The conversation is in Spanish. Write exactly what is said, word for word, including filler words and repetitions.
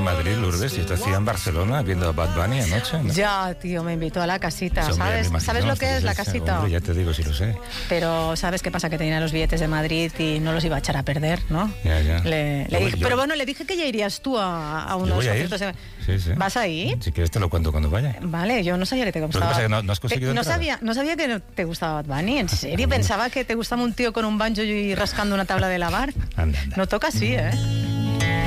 Madrid, Lourdes, y yo te hacía en Barcelona viendo a Bad Bunny anoche, ¿no? Ya, tío, me invitó a la casita, Sí, hombre, ¿sabes? me imagino, ¿Sabes lo que es la sí, casita? Hombre, ya te digo, si lo sé. Pero ¿sabes qué pasa? Que tenía los billetes de Madrid y no los iba a echar a perder, ¿no? Ya, ya. Le, le Yo- dije, yo- pero bueno, le dije que ya irías tú a, a Yo unos voy a ir. conciertos Sí, de- sí. ¿Vas a ir? Si quieres te lo cuento cuando vaya. Vale, yo no sabía que te Lo que gustaba. pasa es que no- no has conseguido Te- no entrada. sabía, no sabía que no te gustaba Bad Bunny, en serio. Pensaba que te gustaba un tío con un banjo y rascando una tabla de lavar. Anda, anda. No toca así, ¿eh?